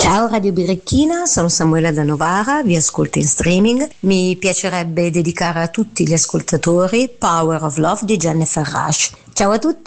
Ciao Radio Birichina, sono Samuela da Novara, vi ascolto in streaming. Mi piacerebbe dedicare a tutti gli ascoltatori Power of Love di Jennifer Rush. Ciao a tutti!